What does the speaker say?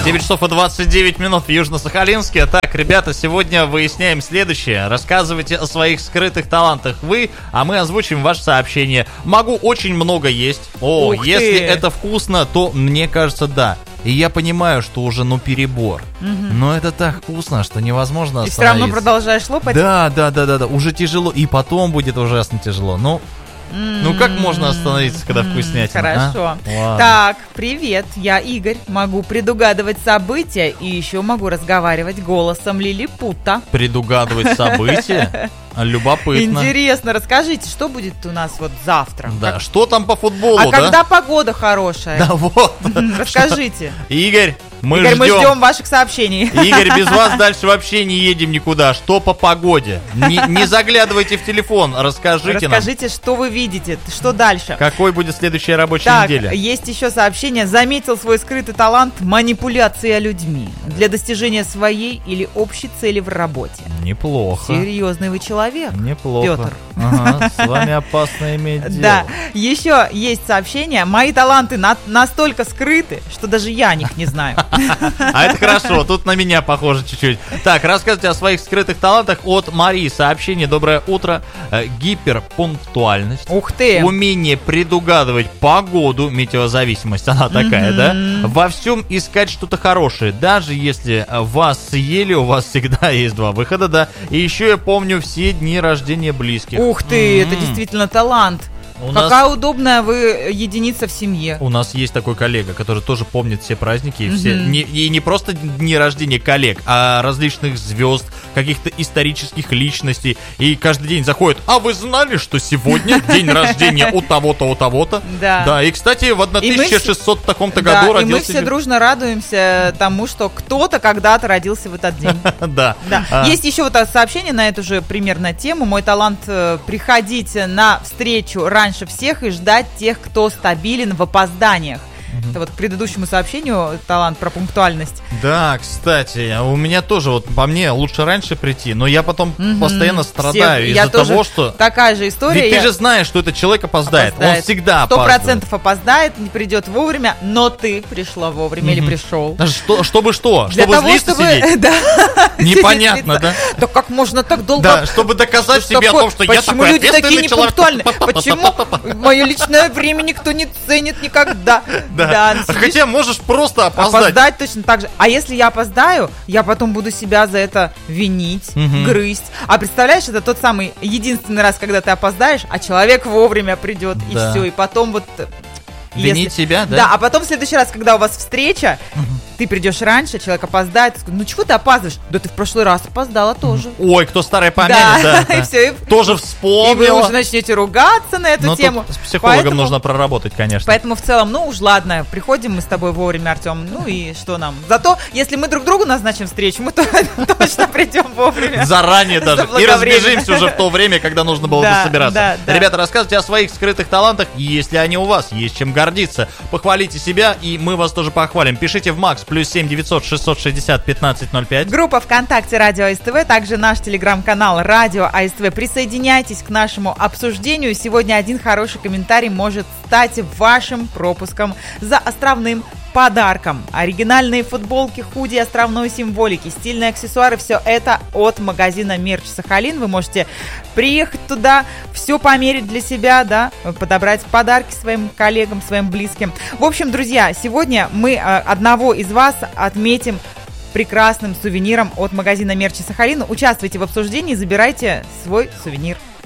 9 часов и 29 минут в Южно-Сахалинске. Так, ребята, сегодня выясняем следующее. Рассказывайте о своих скрытых талантах вы, а мы озвучим ваше сообщение. Могу очень много есть. Если это вкусно, то мне кажется, да. И я понимаю, что уже, перебор. Но это так вкусно, что невозможно остановиться. И все равно продолжаешь лопать? Да. Уже тяжело. И потом будет ужасно тяжело. Как можно остановиться, когда вкуснятина? Хорошо. Так, привет, я Игорь. Могу предугадывать события и еще могу разговаривать голосом лилипута. Предугадывать события? Любопытно. Интересно, расскажите, что будет у нас вот завтра? Да, что там по футболу, да? Когда погода хорошая? Да вот. Расскажите. Игорь, мы ждем ваших сообщений. Игорь, без вас дальше вообще не едем никуда. Что по погоде? Не заглядывайте в телефон, расскажите нам. Расскажите, что вы видите, что дальше. Какой будет следующая рабочая неделя? Есть еще сообщение. Заметил свой скрытый талант манипуляция людьми для достижения своей или общей цели в работе. Неплохо. Серьезный вы человек. Неплохо. Петр. Ага, с вами опасно иметь дело. Да, еще есть сообщение. Мои таланты настолько скрыты, что даже я о них не знаю. А это хорошо, тут на меня похоже чуть-чуть. Так, рассказывайте о своих скрытых талантах от Марии. Сообщение: доброе утро. Гиперпунктуальность. Ух ты. Умение предугадывать погоду, метеозависимость, она такая, да? Во всем искать что-то хорошее. Даже если вас съели, у вас всегда есть два выхода, да? И еще я помню все дни рождения близких. Ух ты, это действительно талант. Какая удобная вы единица в семье. У нас есть такой коллега, который тоже помнит все праздники. И не просто дни рождения коллег, а различных звезд, каких-то исторических личностей. И каждый день заходит: а вы знали, что сегодня день рождения у того-то, у того-то? Да. И, кстати, в 1600 таком-то году родился... И мы все дружно радуемся тому, что кто-то когда-то родился в этот день. Да. Есть еще вот сообщение на эту же примерно тему. Мой талант приходить на встречу раньше всех и ждать тех, кто стабилен в опозданиях. Это вот к предыдущему сообщению талант про пунктуальность. Да, кстати, у меня тоже, вот по мне, лучше раньше прийти, но я потом постоянно страдаю из-за того, что... Такая же история. Ведь ты же знаешь, что этот человек опоздает. Он всегда опаздывает. 100% опоздает, не придет вовремя, но ты пришла вовремя или пришел. Чтобы что? Для чтобы того, злиться сидеть? Да. Непонятно, да? Да как можно так долго... Да, чтобы доказать себе о том, что я такой ответственный человек. Почему люди такие непунктуальные? Почему мое личное время никто не ценит никогда? Да. Хотя можешь просто опоздать. Опоздать точно так же. А если я опоздаю, я потом буду себя за это винить, грызть. А представляешь, это тот самый единственный раз, когда ты опоздаешь, а человек вовремя придет, и все. И потом вот... Винить себя, да? Да, а потом в следующий раз, когда у вас встреча, ты придешь раньше, человек опоздает, ты скажешь: ну чего ты опаздываешь? Да ты в прошлый раз опоздала тоже. Ой, кто старый помянет, да. И все. Тоже вспомнила. И вы уже начнете ругаться на эту тему. С психологом нужно проработать, конечно. Поэтому в целом, уж ладно, приходим мы с тобой вовремя, Артем, и что нам? Зато, если мы друг другу назначим встречу, мы точно придем вовремя. Заранее даже. И разбежимся уже в то время, когда нужно было собираться. Ребята, рассказывайте о своих скрытых талантах, если они у вас, есть чем гордиться. Похвалите себя, и мы вас тоже похвалим. Пишите в МАКС +7 900 660 1505. Группа ВКонтакте Радио АСТВ, также наш телеграм-канал Радио АСТВ. Присоединяйтесь к нашему обсуждению. Сегодня один хороший комментарий может стать вашим пропуском за островным подарком. Оригинальные футболки, худи островной символики, стильные аксессуары, все это от магазина Мерч Сахалин. Вы можете приехать туда, все померить для себя, да, подобрать подарки своим коллегам, своим близким. В общем, друзья, сегодня мы одного из вас отметим прекрасным сувениром от магазина Мерч Сахалин. Участвуйте в обсуждении, забирайте свой сувенир.